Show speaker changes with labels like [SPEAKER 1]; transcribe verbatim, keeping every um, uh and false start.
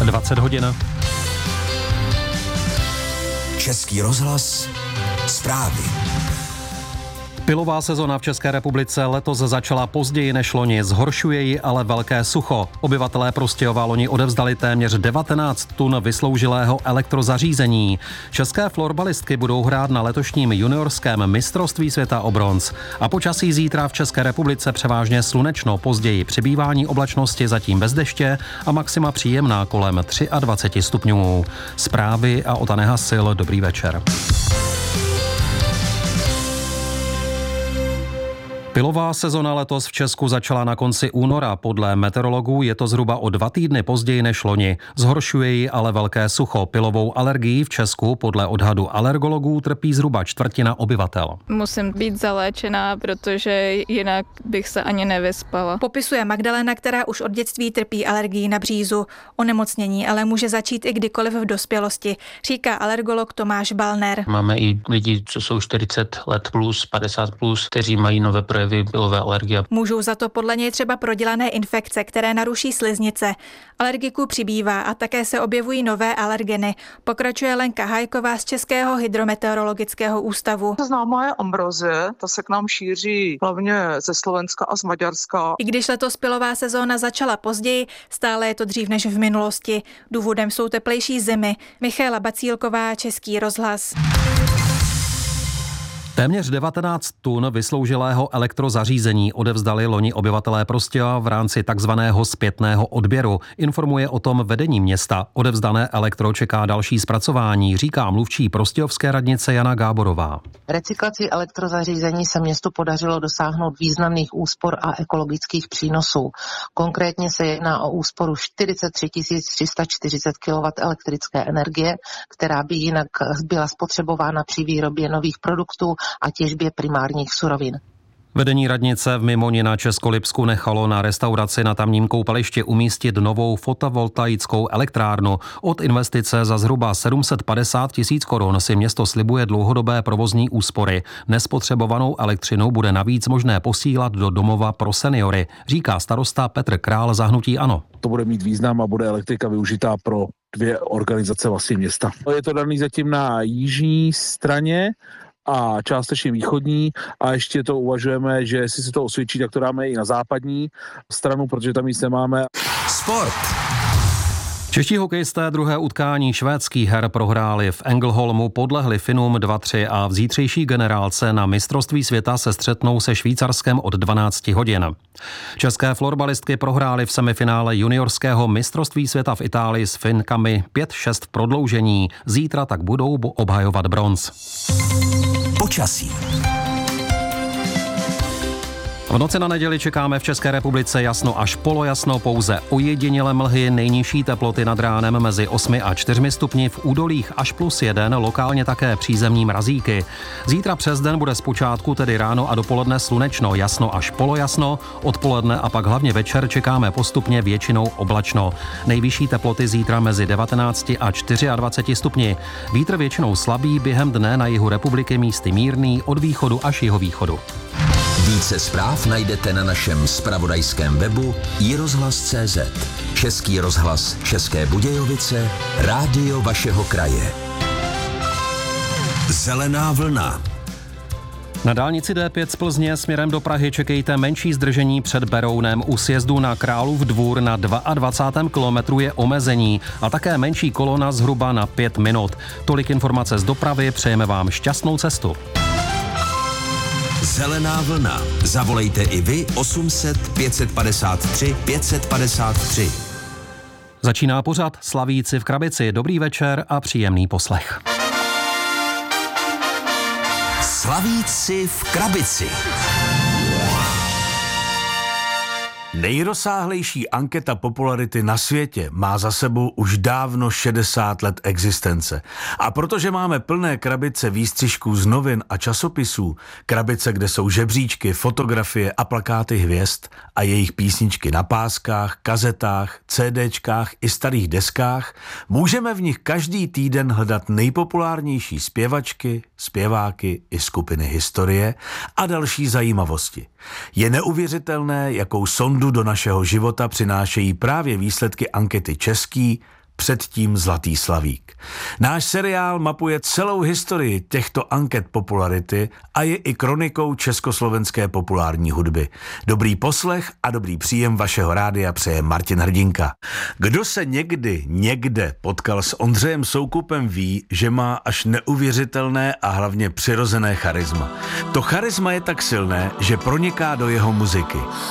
[SPEAKER 1] dvacet hodin.
[SPEAKER 2] Český rozhlas, zprávy.
[SPEAKER 1] Pilová sezona v České republice letos začala později než loni, zhoršuje ji ale velké sucho. Obyvatelé Prostějova loni odevzdali téměř devatenáct tun vysloužilého elektrozařízení. České florbalistky budou hrát na letošním juniorském mistrovství světa o bronz. A počasí zítra v České republice převážně slunečno, později přibývání oblačnosti zatím bez deště a maxima příjemná kolem dvacet tři stupňů. Zprávy a Ota Nehasil, dobrý večer. Pilová sezona letos v Česku začala na konci února. Podle meteorologů je to zhruba o dva týdny později než loni. Zhoršuje ji ale velké sucho. Pilovou alergií v Česku podle odhadu alergologů trpí zhruba čtvrtina obyvatel.
[SPEAKER 3] Musím být zaléčená, protože jinak bych se ani nevyspala.
[SPEAKER 4] Popisuje Magdalena, která už od dětství trpí alergií na břízu. Onemocnění ale může začít i kdykoliv v dospělosti, říká alergolog Tomáš Balner.
[SPEAKER 5] Máme i lidi, co jsou čtyřicet let plus, padesát plus, kteří mají nové projevy pilové alergie.
[SPEAKER 4] Můžou za to podle něj třeba prodělané infekce, které naruší sliznice. Alergiků přibývá a také se objevují nové alergeny. Pokračuje Lenka Hajková z Českého hydrometeorologického ústavu.
[SPEAKER 6] Známá je ambrozie, ta se k nám šíří hlavně ze Slovenska a z Maďarska.
[SPEAKER 4] I když letos pilová sezóna začala později, stále je to dřív než v minulosti. Důvodem jsou teplejší zimy. Michaela Bacílková, Český rozhlas.
[SPEAKER 1] Téměř devatenáct tun vysloužilého elektrozařízení odevzdali loni obyvatelé Prostějova v rámci takzvaného zpětného odběru. Informuje o tom vedení města. Odevzdané elektro čeká další zpracování, říká mluvčí prostějovské radnice Jana Gáborová.
[SPEAKER 7] Recyklací elektrozařízení se městu podařilo dosáhnout významných úspor a ekologických přínosů. Konkrétně se jedná o úsporu čtyřicet tři tisíc tři sta čtyřicet kilowatthodin elektrické energie, která by jinak byla spotřebována při výrobě nových produktů a těžbě primárních surovin.
[SPEAKER 1] Vedení radnice v Mimoni na Českolipsku nechalo na restauraci na tamním koupališti umístit novou fotovoltaickou elektrárnu. Od investice za zhruba sedm set padesát tisíc korun si město slibuje dlouhodobé provozní úspory. Nespotřebovanou elektřinu bude navíc možné posílat do domova pro seniory, říká starosta Petr Král za hnutí ANO.
[SPEAKER 8] To bude mít význam a bude elektrika využitá pro dvě organizace vlastně města. Je to daný zatím na jižní straně a částečně východní a ještě to uvažujeme, že jestli se to osvědčí, tak to dáme i na západní stranu, protože tam nic nemáme.
[SPEAKER 2] Sport.
[SPEAKER 1] Čeští hokejisté druhé utkání švédských her prohráli. V Ängelholmu podlehli Finům dva tři a v zítřejší generálce na mistrovství světa se střetnou se Švýcarskem od dvanáct hodin. České florbalistky prohrály v semifinále juniorského mistrovství světa v Itálii s Finkami pět šest v prodloužení. Zítra tak budou obhajovat bronz.
[SPEAKER 2] Počasí.
[SPEAKER 1] V noci na neděli čekáme v České republice jasno až polojasno, pouze ojedinělé mlhy, nejnižší teploty nad ránem mezi osmi a čtyřmi stupni, v údolích až plus jeden, lokálně také přízemní mrazíky. Zítra přes den bude zpočátku, tedy ráno a dopoledne slunečno, jasno až polojasno, odpoledne a pak hlavně večer čekáme postupně většinou oblačno. Nejvyšší teploty zítra mezi devatenácti a dvaceti čtyřmi stupni. Vítr většinou slabý, během dne na jihu republiky místy mírný, od východu až jihovýchodu.
[SPEAKER 2] Více zpráv najdete na našem zpravodajském webu i rozhlas tečka cé zet. Český rozhlas České Budějovice, rádio vašeho kraje. Zelená vlna.
[SPEAKER 1] Na dálnici D pět z Plzně směrem do Prahy čekejte menší zdržení před Berounem. U sjezdu na Králův Dvůr na dvacátém druhém kilometru je omezení a také menší kolona zhruba na pět minut. Tolik informace z dopravy, přejeme vám šťastnou cestu.
[SPEAKER 2] Zelená vlna. Zavolejte i vy osm set pět padesát tři pět padesát tři.
[SPEAKER 1] Začíná pořad Slavíci v krabici. Dobrý večer a příjemný poslech.
[SPEAKER 2] Slavíci v krabici.
[SPEAKER 9] Nejrozsáhlejší anketa popularity na světě má za sebou už dávno šedesát let existence. A protože máme plné krabice výstřižků z novin a časopisů, krabice, kde jsou žebříčky, fotografie a plakáty hvězd a jejich písničky na páskách, kazetách, CDčkách i starých deskách, můžeme v nich každý týden hledat nejpopulárnější zpěvačky, zpěváky i skupiny historie a další zajímavosti. Je neuvěřitelné, jakou sondu do našeho života přinášejí právě výsledky ankety český, předtím Zlatý slavík. Náš seriál mapuje celou historii těchto anket popularity a je i kronikou československé populární hudby. Dobrý poslech a dobrý příjem vašeho rádia přeje Martin Hrdinka. Kdo se někdy někde potkal s Ondřejem Soukupem, ví, že má až neuvěřitelné a hlavně přirozené charisma. To charisma je tak silné, že proniká do jeho muziky.